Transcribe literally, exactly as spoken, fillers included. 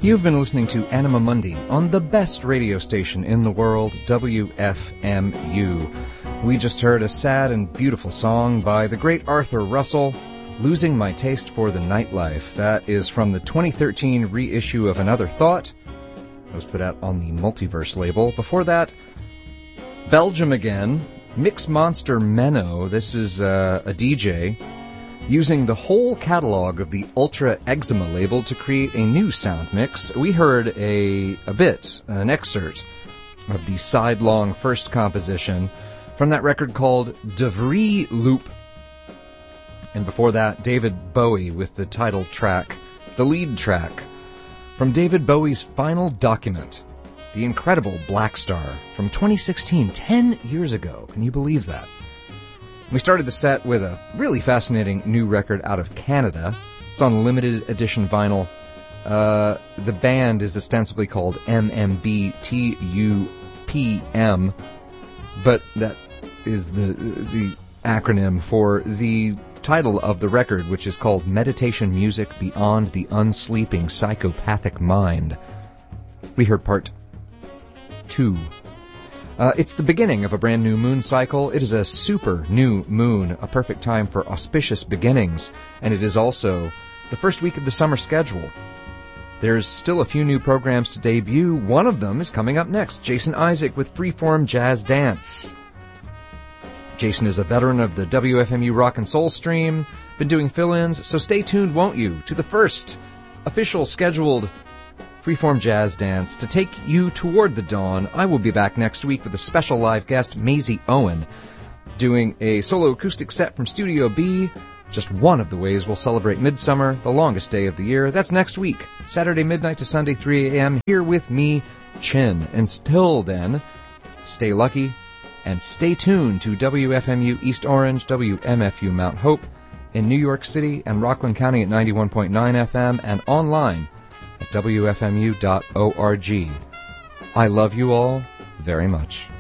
You've been listening to Anima Mundi on the best radio station in the world, W F M U. We just heard a sad and beautiful song by the great Arthur Russell, Losing My Taste for the Nightlife. That is from the twenty thirteen reissue of Another Thought. It was put out on the Multiverse label. Before that, Belgium again, Mix Monster Menno. This is uh, a D J using the whole catalog of the Ultra Eczema label to create a new sound mix. We heard a, a bit, an excerpt of the sidelong first composition from that record called De Vrie Loop. And before that, David Bowie with the title track, the lead track, from David Bowie's final document, the incredible Black Star, from twenty sixteen, ten years ago. Can you believe that? We started the set with a really fascinating new record out of Canada. It's on limited edition vinyl. Uh, the band is ostensibly called M M B T U P M, but that is the the acronym for the title of the record, which is called Meditation Music Beyond the Unsleeping Psychopathic Mind. We heard part two. Uh, it's the beginning of a brand new moon cycle. It is a super new moon, a perfect time for auspicious beginnings, and it is also the first week of the summer schedule. There's still a few new programs to debut. One of them is coming up next, Jason Isaac with Freeform Jazz Dance. Jason is a veteran of the W F M U Rock and Soul stream, been doing fill-ins, so stay tuned, won't you, to the first official scheduled Freeform Jazz Dance. To take you toward the dawn, I will be back next week with a special live guest, Maisie Owen, doing a solo acoustic set from Studio B, just one of the ways we'll celebrate Midsummer, the longest day of the year. That's next week, Saturday midnight to Sunday three a.m., here with me, Chin. Until then, stay lucky, and stay tuned to W F M U East Orange, W M F U Mount Hope, in New York City and Rockland County at ninety-one point nine F M, and online at W F M U dot org. I love you all very much.